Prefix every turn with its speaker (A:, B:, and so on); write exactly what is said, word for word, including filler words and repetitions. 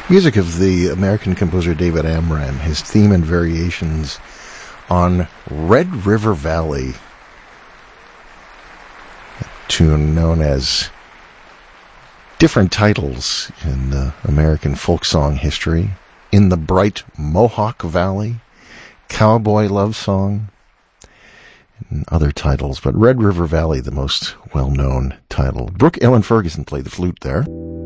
A: Music of the American composer David Amram, his theme and variations on Red River Valley, a tune known as different titles in the American folk song history. In the Bright Mohawk Valley, Cowboy Love Song, and other titles, but Red River Valley, the most well-known title. Brooke Ellen Ferguson played the flute there.